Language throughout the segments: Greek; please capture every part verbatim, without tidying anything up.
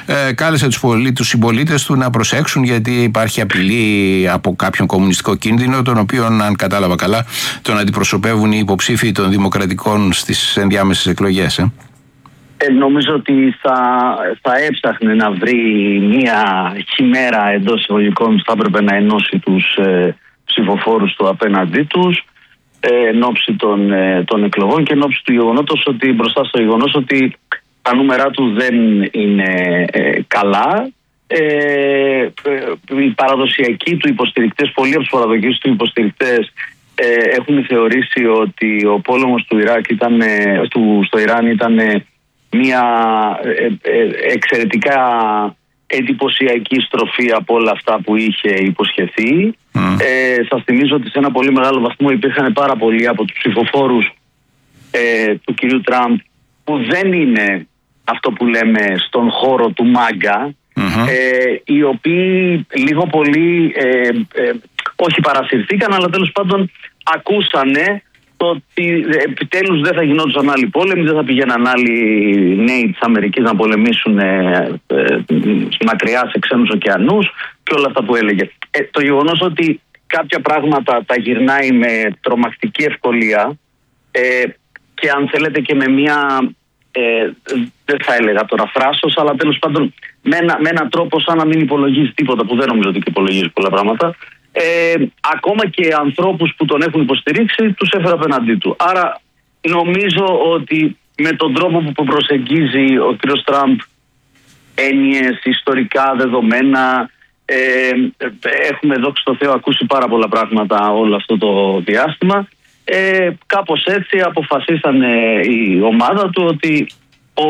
ε, κάλεσε τους, πολί, τους συμπολίτες του να προσέξουν, γιατί υπάρχει απειλή από κάποιον κομμουνιστικό κίνδυνο, τον οποίο, αν κατάλαβα καλά, τον αντιπροσωπεύουν οι υποψήφοι των δημοκρατικών στις ενδιάμεσες εκλογές. Ε. Ε, νομίζω ότι θα, θα έψαχνε να βρει μια χειμέρα εντός εισαγωγικών που θα έπρεπε να ενώσει τους ε, ψηφοφόρους του απέναντί τους ε, εν ώψη των, ε, των εκλογών και εν ώψη του γεγονότος ότι, μπροστά στο γεγονός ότι τα νούμερα του δεν είναι ε, καλά. Ε, ε, οι παραδοσιακοί του υποστηρικτές, πολλοί από τους παραδοσιακούς του υποστηρικτές ε, έχουν θεωρήσει ότι ο πόλεμος του Ιράκ ήταν, ε, του, στο Ιράν ήταν ε, μια ε, ε, εξαιρετικά εντυπωσιακή στροφή από όλα αυτά που είχε υποσχεθεί. Mm. Ε, σας θυμίζω ότι σε ένα πολύ μεγάλο βαθμό υπήρχαν πάρα πολλοί από τους ψηφοφόρους ε, του κυρίου Τραμπ που δεν είναι αυτό που λέμε στον χώρο του μάγκα, mm-hmm. ε, οι οποίοι λίγο πολύ ε, ε, όχι παρασυρθήκαν, αλλά τέλος πάντων ακούσανε το ότι επιτέλους δεν θα γινόντουσαν άλλοι πόλεμοι, δεν θα πηγαίναν άλλοι νέοι της Αμερικής να πολεμήσουν ε, ε, μακριά σε ξένους ωκεανούς και όλα αυτά που έλεγε. Ε, το γεγονός ότι κάποια πράγματα τα γυρνάει με τρομακτική ευκολία ε, και αν θέλετε και με μια, ε, δεν θα έλεγα τώρα φράσος, αλλά τέλος πάντων με, ένα, με έναν τρόπο σαν να μην υπολογίζει τίποτα, που δεν νομίζω ότι υπολογίζει πολλά πράγματα, Ε, ακόμα και ανθρώπους που τον έχουν υποστηρίξει τους έφερε απέναντί του. Άρα νομίζω ότι με τον τρόπο που προσεγγίζει ο κ. Τραμπ έννοιες, ιστορικά δεδομένα, ε, έχουμε δόξει στο Θεό ακούσει πάρα πολλά πράγματα όλο αυτό το διάστημα, ε, κάπως έτσι αποφασίσανε η ομάδα του ότι ο,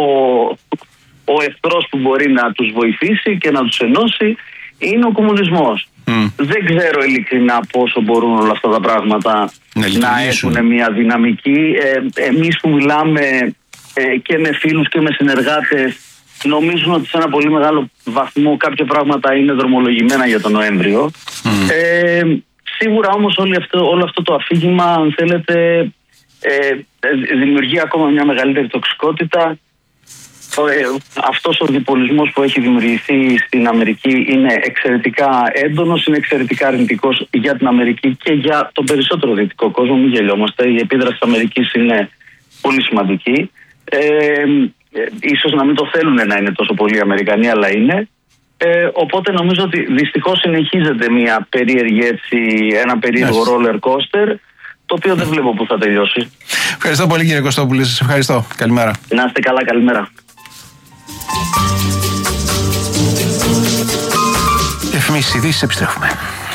ο εχθρός που μπορεί να τους βοηθήσει και να τους ενώσει είναι ο κομμουνισμός. Mm. Δεν ξέρω ειλικρινά πόσο μπορούν όλα αυτά τα πράγματα να, να έχουν μια δυναμική. Ε, εμείς που μιλάμε ε, και με φίλους και με συνεργάτες, νομίζουμε ότι σε ένα πολύ μεγάλο βαθμό κάποια πράγματα είναι δρομολογημένα για τον Νοέμβριο. Mm. Ε, σίγουρα όμως όλο αυτό, όλο αυτό το αφήγημα, αν θέλετε, ε, δημιουργεί ακόμα μια μεγαλύτερη τοξικότητα. Αυτός ο διπολισμός που έχει δημιουργηθεί στην Αμερική είναι εξαιρετικά έντονος, είναι εξαιρετικά αρνητικός για την Αμερική και για τον περισσότερο δυτικό κόσμο. Μην γελιόμαστε, η επίδραση της Αμερικής είναι πολύ σημαντική. Ε, ίσως να μην το θέλουν να είναι τόσο πολλοί οι Αμερικανοί, αλλά είναι. Ε, οπότε νομίζω ότι δυστυχώς συνεχίζεται μια περίεργη έτσι, ένα περίεργο yes. roller coaster, το οποίο δεν βλέπω που θα τελειώσει. Ευχαριστώ πολύ κύριε Κωστόπουλε, σας ευχαριστώ. Καλημέρα. Να είστε καλά, καλημέρα. Διαφημίσεις, ειδήσεις, επιστρέφουμε.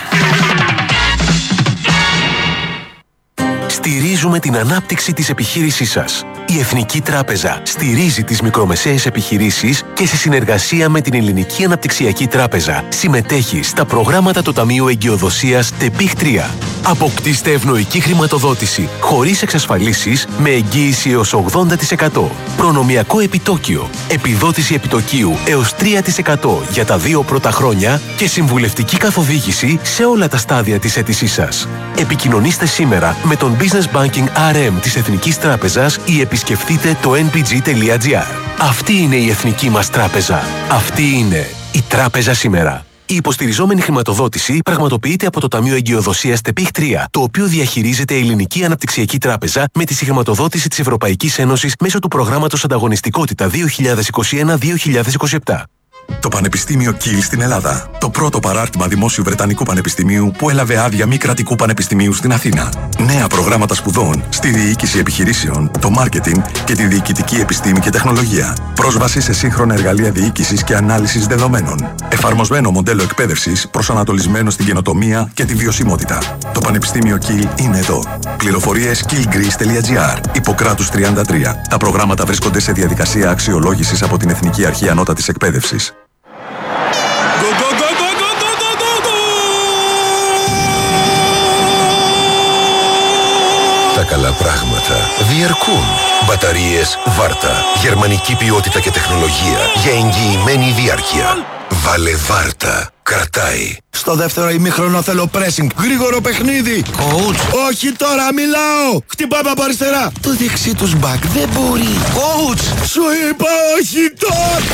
Στηρίζουμε την ανάπτυξη της επιχείρησής σας. Η Εθνική Τράπεζα στηρίζει τις μικρομεσαίες επιχειρήσεις και σε συνεργασία με την Ελληνική Αναπτυξιακή Τράπεζα συμμετέχει στα προγράμματα του Ταμείου Εγκυοδοσίας ΤΕΠΙΧ τρία. Αποκτήστε ευνοϊκή χρηματοδότηση χωρίς εξασφαλίσεις με εγγύηση έως ογδόντα τοις εκατό. Προνομιακό επιτόκιο, επιδότηση επιτοκίου έως τρία τοις εκατό για τα δύο πρώτα χρόνια και συμβουλευτική καθοδήγηση σε όλα τα στάδια της αίτησής σας. Επικοινωνήστε σήμερα με τον Business Banking αρ εμ της Εθνικής Τράπεζας ή επισκεφτείτε το εν πι τζι τελεία τζι άρ. Αυτή είναι η εθνική μας τράπεζα. Αυτή είναι η τράπεζα σήμερα. Η υποστηριζόμενη χρηματοδότηση πραγματοποιείται από το Ταμείο Εγκυοδοσίας ΤΕΠΙΧ τρία, το οποίο διαχειρίζεται η Ελληνική Αναπτυξιακή Τράπεζα με τη συγχρηματοδότηση της Ευρωπαϊκής Ένωσης μέσω του προγράμματος Ανταγωνιστικότητα δύο χιλιάδες είκοσι ένα δύο χιλιάδες είκοσι επτά. Το Πανεπιστήμιο Κιλ στην Ελλάδα. Το πρώτο παράρτημα δημόσιου Βρετανικού Πανεπιστημίου που έλαβε άδεια μη κρατικού πανεπιστημίου στην Αθήνα. Νέα προγράμματα σπουδών στη διοίκηση επιχειρήσεων, το μάρκετινγκ και τη διοικητική επιστήμη και τεχνολογία. Πρόσβαση σε σύγχρονα εργαλεία διοίκησης και ανάλυσης δεδομένων. Εφαρμοσμένο μοντέλο εκπαίδευσης προσανατολισμένο στην καινοτομία και τη βιωσιμότητα. Το Πανεπιστήμιο Κιλ είναι εδώ. Πληροφορίες κιλ-greece τελεία τζι άρ. Ιπποκράτους τριάντα τρία. Τα προγράμματα βρίσκονται σε διαδικασία αξιολόγησης από την Εθνική Αρχή Ανώτατης Εκπαίδευσης. Τα καλά πράγματα διαρκούν. Μπαταρίες Βάρτα. Γερμανική ποιότητα και τεχνολογία για εγγυημένη διάρκεια. Βάλε Βάρτα. Κρατάει. Στο δεύτερο ημίχρονο θέλω pressing. Γρήγορο παιχνίδι. Coach. Όχι τώρα, μιλάω. Χτυπάμε από αριστερά. Το δεξί τους μπακ δεν μπορεί. Coach. Σου είπα όχι τώρα.